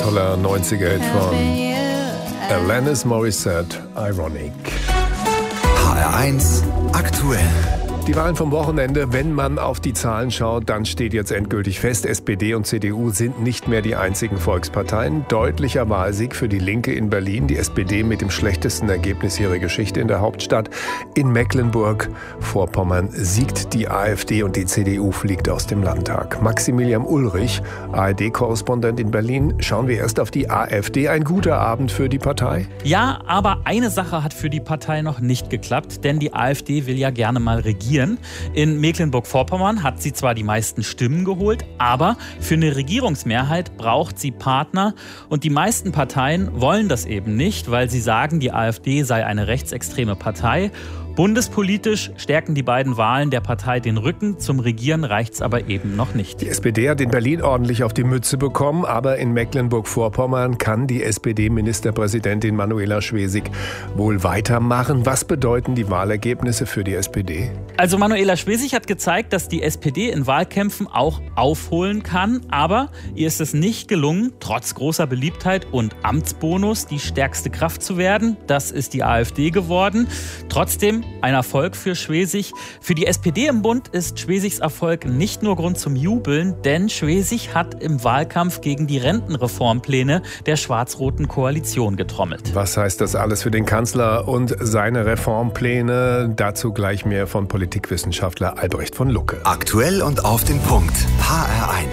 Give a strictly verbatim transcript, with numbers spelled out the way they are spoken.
toller neunziger-Hit von Alanis Morissette, Ironic. H R eins aktuell. Die Wahlen vom Wochenende, wenn man auf die Zahlen schaut, dann steht jetzt endgültig fest, S P D und C D U sind nicht mehr die einzigen Volksparteien. Deutlicher Wahlsieg für die Linke in Berlin, die S P D mit dem schlechtesten Ergebnis ihrer Geschichte in der Hauptstadt. In Mecklenburg-Vorpommern siegt die AfD und die C D U fliegt aus dem Landtag. Maximilian Ulrich, A R D-Korrespondent in Berlin. Schauen wir erst auf die AfD. Ein guter Abend für die Partei? Ja, aber eine Sache hat für die Partei noch nicht geklappt, denn die AfD will ja gerne mal regieren. In Mecklenburg-Vorpommern hat sie zwar die meisten Stimmen geholt, aber für eine Regierungsmehrheit braucht sie Partner. Und die meisten Parteien wollen das eben nicht, weil sie sagen, die AfD sei eine rechtsextreme Partei. Bundespolitisch stärken die beiden Wahlen der Partei den Rücken. Zum Regieren reicht's aber eben noch nicht. Die S P D hat in Berlin ordentlich auf die Mütze bekommen, aber in Mecklenburg-Vorpommern kann die S P D-Ministerpräsidentin Manuela Schwesig wohl weitermachen. Was bedeuten die Wahlergebnisse für die S P D? Also Manuela Schwesig hat gezeigt, dass die S P D in Wahlkämpfen auch aufholen kann, aber ihr ist es nicht gelungen, trotz großer Beliebtheit und Amtsbonus die stärkste Kraft zu werden. Das ist die AfD geworden. Trotzdem ein Erfolg für Schwesig. Für die S P D im Bund ist Schwesigs Erfolg nicht nur Grund zum Jubeln, denn Schwesig hat im Wahlkampf gegen die Rentenreformpläne der schwarz-roten Koalition getrommelt. Was heißt das alles für den Kanzler und seine Reformpläne? Dazu gleich mehr von Politikwissenschaftler Albrecht von Lucke. Aktuell und auf den Punkt. H R eins.